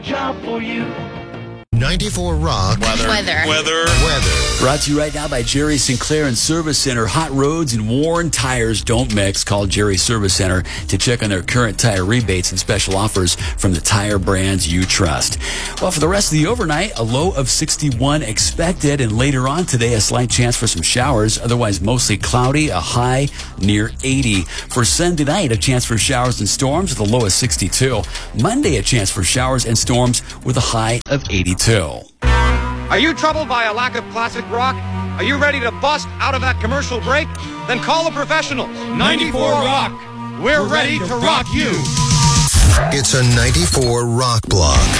job for you. 94 Rock. Weather. Brought to you right now by Jerry Sinclair and Service Center. Hot roads and worn tires don't mix. Call Jerry Service Center to check on their current tire rebates and special offers from the tire brands you trust. Well, for the rest of the overnight, a low of 61 expected, and later on today, a slight chance for some showers. Otherwise, mostly cloudy, a high near 80. For Sunday night, a chance for showers and storms with a low of 62. Monday, a chance for showers and storms with a high of 82. Are you troubled by a lack of classic rock? Are you ready to bust out of that commercial break? Then call the professionals. 94 Rock. We're ready to rock you. It's a 94 Rock block.